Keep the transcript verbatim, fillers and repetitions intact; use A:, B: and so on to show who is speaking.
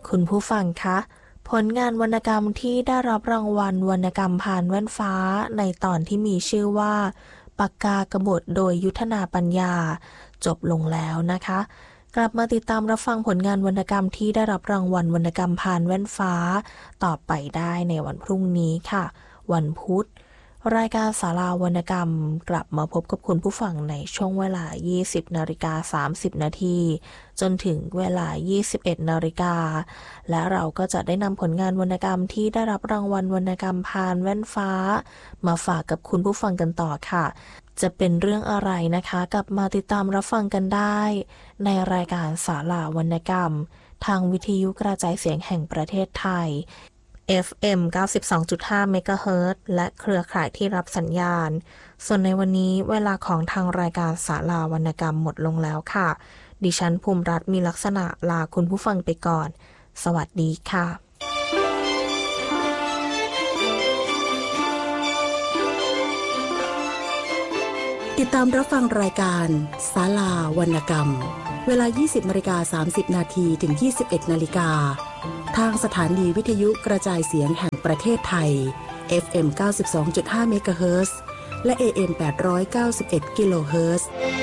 A: คุณผู้ฟังคะผลงานวรรณกรรมที่ได้รับรางวัลวรรณกรรมผ่านแว่นฟ้าในตอนที่มีชื่อว่าปากกากบฏโดยยุทธนาปัญญาจบลงแล้วนะคะกลับมาติดตามรับฟังผลงานวรรณกรรมที่ได้รับรางวัลวรรณกรรมผ่านแว่นฟ้าต่อไปได้ในวันพรุ่งนี้ค่ะวันพุธรายการศาลาวรรณกรรมกลับมาพบกับคุณผู้ฟังในช่วงเวลา ยี่สิบนาฬิกาสามสิบนาทีจนถึงเวลา ยี่สิบเอ็ดนาฬิกาและเราก็จะได้นำผลงานวรรณกรรมที่ได้รับรางวัลวรรณกรรมผ่านแว่นฟ้ามาฝากกับคุณผู้ฟังกันต่อค่ะจะเป็นเรื่องอะไรนะคะกลับมาติดตามรับฟังกันได้ในรายการศาลาวรรณกรรมทางวิทยุกระจายเสียงแห่งประเทศไทยเอฟ เอ็ม เก้าสิบสองจุดห้า เมกะเฮิรตซ์ และเครือข่ายที่รับสัญญาณส่วนในวันนี้เวลาของทางรายการศาลาวรรณกรรมหมดลงแล้วค่ะดิฉันภูมิรัตน์มีลักษณะลาคุณผู้ฟังไปก่อนสวัสดีค่ะ
B: ติดตามรับฟังรายการศาลาวรรณกรรมเวลา ยี่สิบนาฬิกาสามสิบนาทีถึง ยี่สิบเอ็ดนาฬิกาทางสถานีวิทยุกระจายเสียงแห่งประเทศไทย เอฟ เอ็ม เก้าสิบสองจุดห้า เมกะเฮิรตซ์ และ เอ เอ็ม แปดร้อยเก้าสิบเอ็ด กิโลเฮิรตซ์